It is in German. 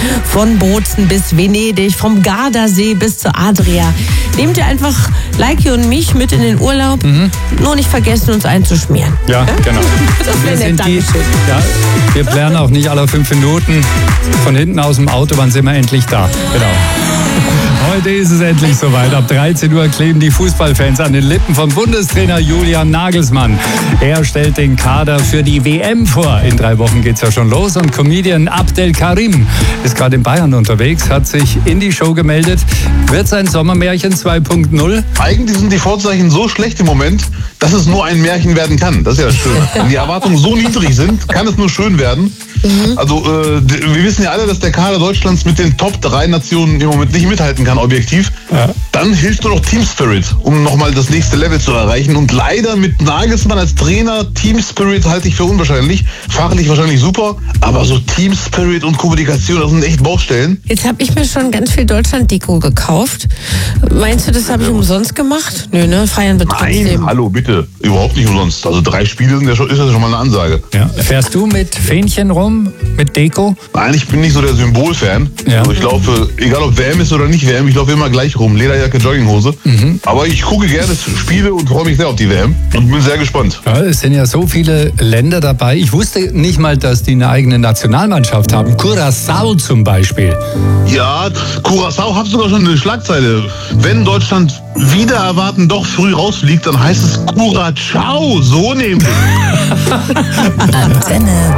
Von Bozen bis Venedig, vom Gardasee bis zur Adria. Nehmt ihr einfach Leiki und mich mit in den Urlaub, nur nicht vergessen, uns einzuschmieren. Ja, genau. Das wäre nett, Dankeschön. Wir planen auch nicht alle 5 Minuten von hinten aus dem Auto, wann sind wir endlich da. Genau. Heute ist es endlich soweit. Ab 13 Uhr kleben die Fußballfans an den Lippen von Bundestrainer Julian Nagelsmann. Er stellt den Kader für die WM vor. In 3 Wochen geht's ja schon los. Und Comedian Abdel Karim ist gerade in Bayern unterwegs, hat sich in die Show gemeldet. Wird sein Sommermärchen 2.0? Eigentlich sind die Vorzeichen so schlecht im Moment, dass es nur ein Märchen werden kann. Das ist ja das Schöne. Wenn die Erwartungen so niedrig sind, kann es nur schön werden. Also wir wissen ja alle, dass der Kader Deutschlands mit den Top 3 Nationen im Moment nicht mithalten kann, objektiv. Ja. Dann hilft nur noch Team Spirit, um nochmal das nächste Level zu erreichen. Und leider mit Nagelsmann als Trainer, Team Spirit halte ich für unwahrscheinlich. Fachlich wahrscheinlich super, aber so Team Spirit und Kommunikation, das sind echt Baustellen. Jetzt habe ich mir schon ganz viel Deutschland-Deko gekauft. Meinst du, das habe ich umsonst gemacht? Nö, ne? Feiern wir trotzdem. Nein, hallo, bitte. Überhaupt nicht umsonst. Also 3 Spiele ist ja schon mal eine Ansage. Ja. Fährst du mit Fähnchen rum, mit Deko? Nein, ich bin nicht so der Symbolfan. Ja. Also ich laufe, egal ob WM ist oder nicht WM, ich laufe immer gleich rum. Lederjacke, Jogginghose. Aber ich gucke gerne Spiele und freue mich sehr auf die WM und bin sehr gespannt. Ja, es sind ja so viele Länder dabei. Ich wusste nicht mal, dass die eine eigene Nationalmannschaft haben. Curaçao zum Beispiel. Ja, Curaçao hat sogar schon eine Schlagzeile. Wenn Deutschland wieder erwarten doch früh rausfliegt, dann heißt es Curaçao. So nämlich. Antenne.